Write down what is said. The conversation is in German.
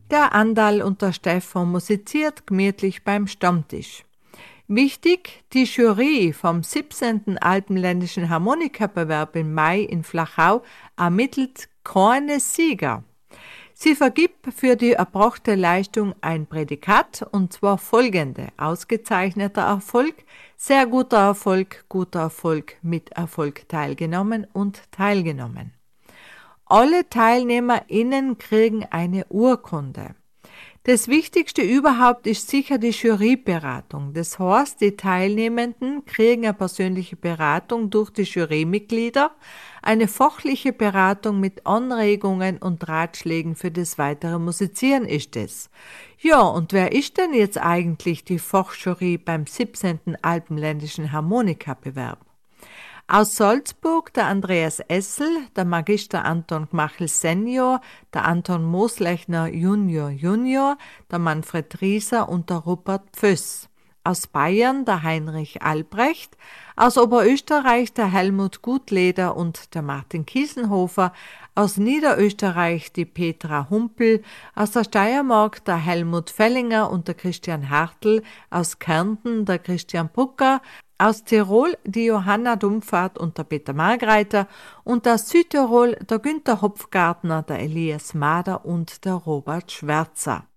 Der Andal und der Stefan musiziert gemütlich beim Stammtisch. Wichtig, die Jury vom 17. Alpenländischen Harmonikabewerb im Mai in Flachau ermittelt keine Sieger. Sie vergibt für die erbrachte Leistung ein Prädikat, und zwar folgende: ausgezeichneter Erfolg, sehr guter Erfolg, mit Erfolg teilgenommen und teilgenommen. Alle TeilnehmerInnen kriegen eine Urkunde. Das Wichtigste überhaupt ist sicher die Juryberatung. Das heißt, die Teilnehmenden kriegen eine persönliche Beratung durch die Jurymitglieder, eine fachliche Beratung mit Anregungen und Ratschlägen für das weitere Musizieren ist es. Ja, und wer ist denn jetzt eigentlich die Fachjury beim 17. Alpenländischen Harmonikabewerb? Aus Salzburg der Andreas Essel, der Magister Anton Gmachel Senior, der Anton Moslechner Junior, der Manfred Rieser und der Rupert Pföss. Aus Bayern der Heinrich Albrecht, aus Oberösterreich der Helmut Gutleder und der Martin Kiesenhofer, aus Niederösterreich die Petra Humpel, aus der Steiermark der Helmut Fellinger und der Christian Hartl, aus Kärnten der Christian Brucker, aus Tirol die Johanna Dumpfart und der Peter Margreiter und aus Südtirol der Günther Hopfgartner, der Elias Mader und der Robert Schwärzer.